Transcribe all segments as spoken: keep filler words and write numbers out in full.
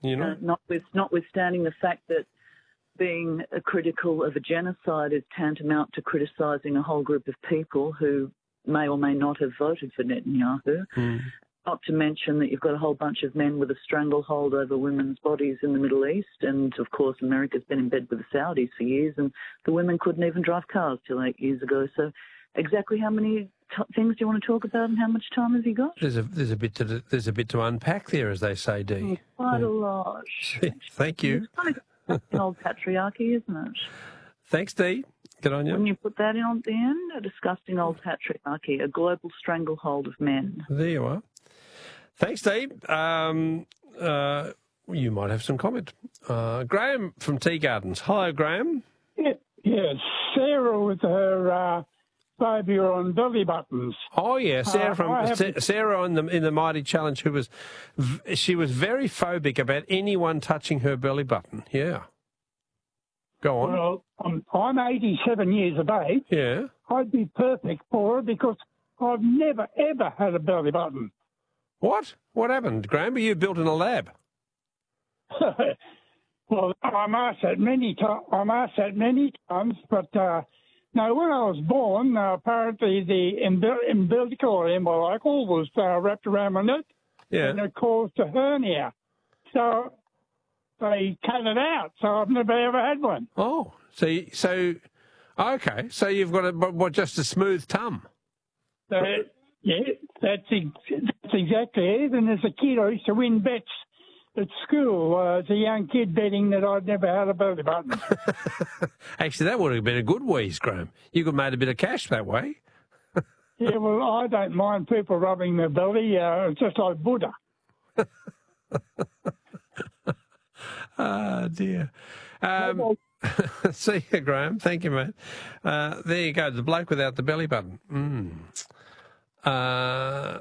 You know, uh, not with, notwithstanding the fact that being a critical of a genocide is tantamount to criticising a whole group of people who may or may not have voted for Netanyahu. Mm. Not to mention that you've got a whole bunch of men with a stranglehold over women's bodies in the Middle East. And, of course, America's been in bed with the Saudis for years, and the women couldn't even drive cars till eight years ago. So exactly how many t- things do you want to talk about, and how much time has he got? There's a there's a bit to there's a bit to unpack there, as they say, Dee. Oh, quite yeah. a lot. Thank you. It's kind of an old patriarchy, isn't it? Thanks, Dee. Good on you. Wouldn't you put that in at the end? A disgusting old patriarchy, a global stranglehold of men. There you are. Thanks, Dee. Um, uh, you might have some comment. Uh, Graham from Tea Gardens. Hello, Graham. Yeah, yeah. Sarah with her uh, phobia on belly buttons. Oh yeah, Sarah uh, from Sa- Sarah in the in the Mighty Challenge, who was v- she was very phobic about anyone touching her belly button. Yeah. Go on. Well, I'm, I'm eighty-seven years of age. Yeah. I'd be perfect for her because I've never ever had a belly button. What? What happened, Graham? Were you built in a lab? Well, I'm asked that many times. I'm asked that many times, but uh, no. When I was born, uh, apparently the umbil- umbilical or umbilical was uh, wrapped around my neck, yeah. and it caused a hernia. So they cut it out. So I've never ever had one. Oh, so you, so okay. So you've got a what? Just a smooth tum. So, yeah, that's, ex- that's exactly it. And as a kid, I used to win bets at school uh, as a young kid, betting that I'd never had a belly button. Actually, that would have been a good wheeze, Graham. You could have made a bit of cash that way. Yeah, well, I don't mind people rubbing their belly. Uh, it's just like Buddha. Oh, dear. Um, see you, Graham. Thank you, mate. Uh, there you go, the bloke without the belly button. Mm. Uh,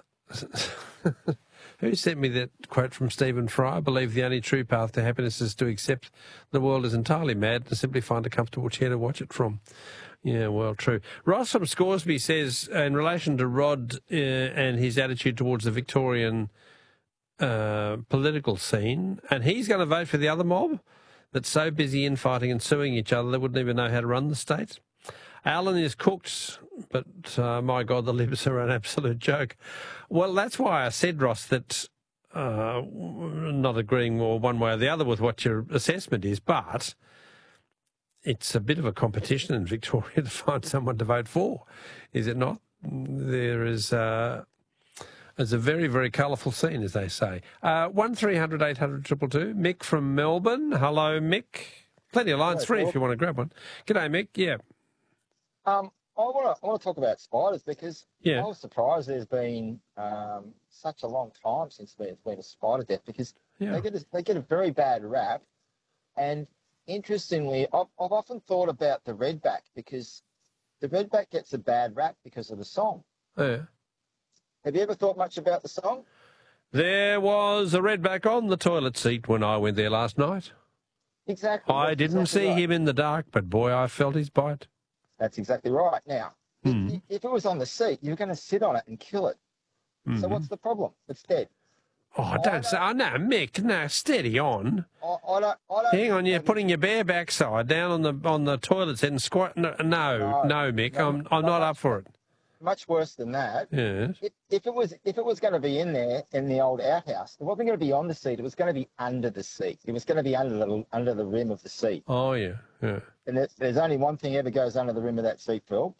who sent me that quote from Stephen Fry? I believe the only true path to happiness is to accept the world is entirely mad and simply find a comfortable chair to watch it from. Yeah, well, true. Ross from Scoresby says, in relation to Rod uh, and his attitude towards the Victorian uh, political scene, and he's going to vote for the other mob that's so busy infighting and suing each other they wouldn't even know how to run the state. Alan is cooked, but uh, my God, the Libs are an absolute joke. Well, that's why I said, Ross, that uh, not agreeing more one way or the other with what your assessment is, but it's a bit of a competition in Victoria to find someone to vote for, is it not? There is uh, it's a very, very colourful scene, as they say. Uh, one three hundred eight hundred two two two. Mick from Melbourne. Hello, Mick. Plenty of lines free if you want to grab one. G'day, Mick. Yeah. Um, I want to I want to talk about spiders because yeah. I was surprised there's been um, such a long time since there's been a spider death because yeah. they get a, they get a very bad rap. And interestingly, I've, I've often thought about the redback because the redback gets a bad rap because of the song. Yeah. Have you ever thought much about the song? There was a redback on the toilet seat when I went there last night. Exactly. I didn't exactly see right. him in the dark, but boy, I felt his bite. That's exactly right. Now, Hmm. if, if it was on the seat, you're going to sit on it and kill it. Mm-hmm. So what's the problem? It's dead. Oh, I don't don't- say, oh, no, Mick, no, steady on. I, I don't. I don't Hang on, you're think- putting your bare backside down on the on the toilet seat and squat. No, no, No, no Mick, no, I'm I'm no, not no. up for it. Much worse than that. Yes. If, if it was if it was going to be in there in the old outhouse, it wasn't going to be on the seat. It was going to be under the seat. It was going to be under the under the rim of the seat. Oh yeah, yeah. And there's, there's only one thing ever goes under the rim of that seat, Phil.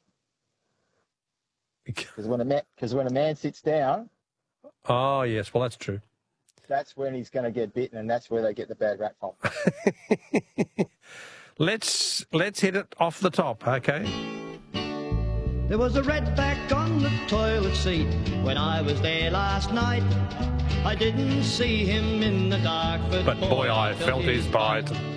Because when a man because when a man sits down, Oh yes, well that's true. that's when he's going to get bitten, and that's where they get the bad rap from. let's let's hit it off the top, okay? There was a redback on the toilet seat when I was there last night. I didn't see him in the dark, but, But boy, I felt his bite.